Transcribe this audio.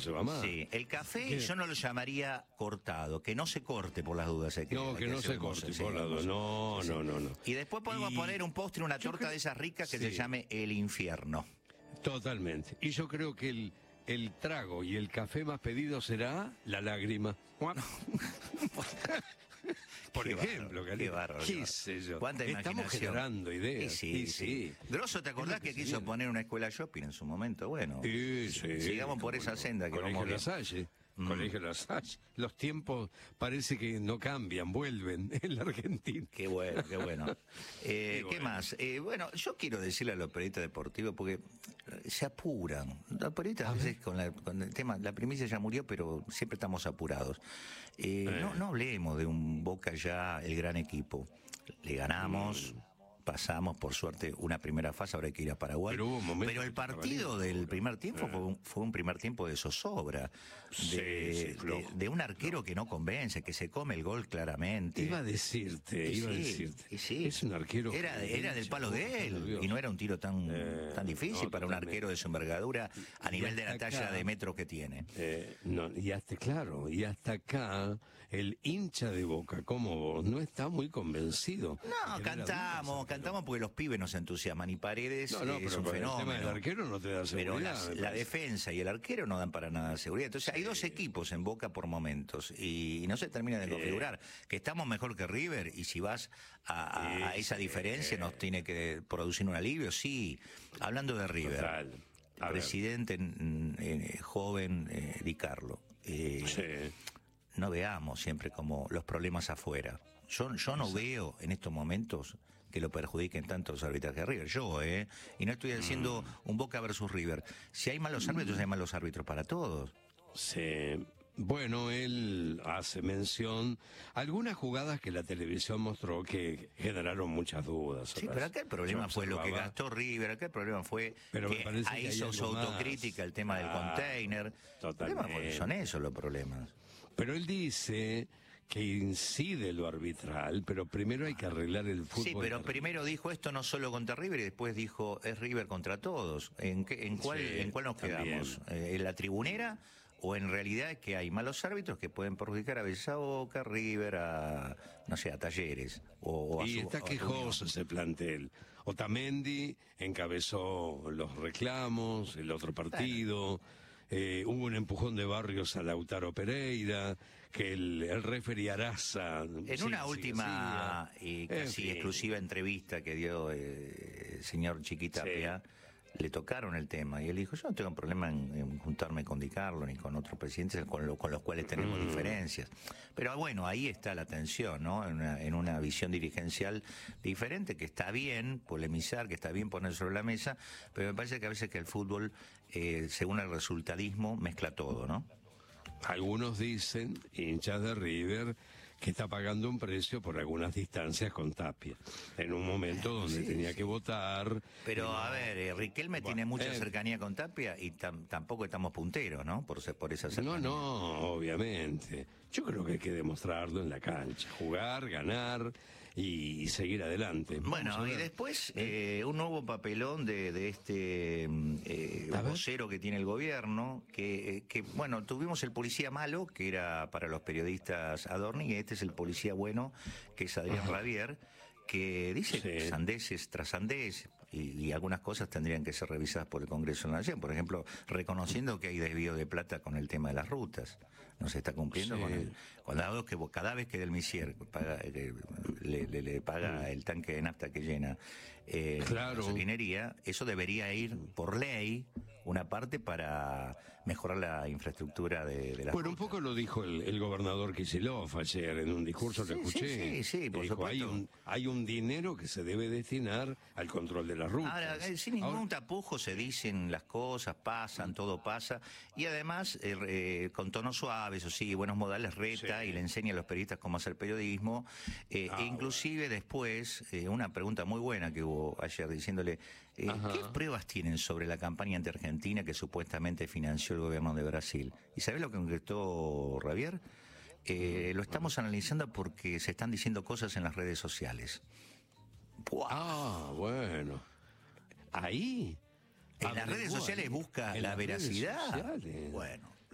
se va más. Sí, el café ¿Qué? yo no lo llamaría cortado, que no se corte por las dudas. No, que no se corte por las dudas. No. Y después podemos poner un postre, una torta de esas ricas que se llame el infierno. Totalmente. Y yo creo que el trago y el café más pedido será la lágrima. Por ejemplo, qué bárbaro. ¿Qué sé yo? ¿Cuánta Estamos imaginación? generando ideas. Sí. Grosso, ¿te acordás que quiso poner una escuela shopping en su momento? Bueno, Sí, sigamos por esa senda que Colegio vamos La bien. Salle. Colegio La Salle. Los tiempos parece que no cambian, vuelven en la Argentina. Qué bueno, qué bueno. ¿Qué bueno. más? Bueno, yo quiero decirle a los periodistas deportivos, porque se apuran. Los periodistas a veces con el tema, la primicia ya murió, pero siempre estamos apurados. No hablemos de un Boca ya el gran equipo. Le ganamos. Pasamos, por suerte, una primera fase, ahora hay que ir a Paraguay. Pero hubo un momento Pero el que partido del primer tiempo fue un primer tiempo de zozobra. Flojo. De un arquero que no convence, que se come el gol claramente. Iba a decirte. Sí. Es un arquero. Era del palo de él, y no era un tiro tan difícil para un arquero de su envergadura a nivel de la talla de metro que tiene. Y hasta acá, el hincha de Boca como vos no está muy convencido. No, cantamos porque los pibes nos entusiasman, y Paredes es un El tema fenómeno. del arquero no te da seguridad. Pero la defensa y el arquero no dan para nada seguridad. Entonces hay dos equipos en Boca por momentos y no se termina de configurar. Que estamos mejor que River, y si vas a esa diferencia nos tiene que producir un alivio. Sí, hablando de River, Total. presidente joven Di Carlo. No veamos siempre como los problemas afuera. Yo no veo en estos momentos que lo perjudiquen tanto los arbitrajes de River. Y no estoy diciendo un Boca versus River. Si hay malos árbitros, hay malos árbitros para todos. Sí. Bueno, él hace mención a algunas jugadas que la televisión mostró que generaron muchas dudas. Sí, pero acá el problema fue lo que gastó River, acá el problema fue que ahí hizo su autocrítica, el tema del container. Totalmente. Son esos los problemas. Pero él dice que incide lo arbitral, pero primero hay que arreglar el fútbol. Sí, pero primero dijo esto no solo contra River, y después dijo es River contra todos. ¿En cuál nos quedamos? ¿En la tribunera? ¿O en realidad es que hay malos árbitros que pueden perjudicar a veces a Boca, River, a Talleres? Y está quejoso ese plantel. Otamendi encabezó los reclamos, el otro partido. Hubo un empujón de Barrios a Lautaro Pereira, que el referee Araza... En una última y casi exclusiva entrevista que dio el señor Chiquitapia, le tocaron el tema y él dijo, yo no tengo problema en juntarme con Di Carlo ni con otros presidentes con los cuales tenemos diferencias. Pero bueno, ahí está la tensión, ¿no? En una visión dirigencial diferente, que está bien polemizar, que está bien poner sobre la mesa, pero me parece que a veces que el fútbol, según el resultadismo, mezcla todo, ¿no? Algunos dicen, hinchas de River, que está pagando un precio por algunas distancias con Tapia, en un momento donde tenía que votar. Pero a ver, Riquelme tiene mucha cercanía con Tapia y tampoco estamos punteros, ¿no? Por esa cercanía. No, obviamente. Yo creo que hay que demostrarlo en la cancha, jugar, ganar y seguir adelante. Bueno, y después un nuevo papelón de este vocero que tiene el gobierno, que bueno, tuvimos el policía malo, que era para los periodistas Adorni, y este es el policía bueno, que es Adrián Rabier, que dice sandeces tras sandeces, y algunas cosas tendrían que ser revisadas por el Congreso de la Nación. Por ejemplo, reconociendo que hay desvío de plata con el tema de las rutas. No se está cumpliendo cada vez que Del Misier le paga el tanque de nafta que llena la gasolinería, eso debería ir por ley una parte para mejorar la infraestructura de la Bueno, un poco lo dijo el gobernador Kicillof ayer en un discurso que escuché. Sí, por supuesto. Hay un dinero que se debe destinar al control de las rutas. Ahora, sin ningún tapujo se dicen las cosas, pasan, todo pasa, y además con tono suave, eso sí, buenos modales, reta y le enseña a los periodistas cómo hacer periodismo, e inclusive después, una pregunta muy buena que hubo ayer diciéndole, ¿qué pruebas tienen sobre la campaña anti-argentina que supuestamente financió el gobierno de Brasil? ¿Y sabés lo que contestó Javier? Lo estamos analizando porque se están diciendo cosas en las redes sociales. Bueno. Ahí. En las redes sociales busca la veracidad. Bueno.